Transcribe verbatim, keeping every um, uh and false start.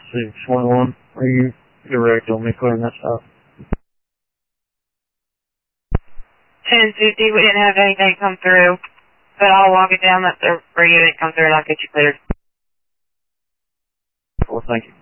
six twenty-one. Are you direct on me clearing that stuff? ten fifty, we didn't have anything come through, but I'll log it down that the unit come through and I'll get you cleared. Well, thank you.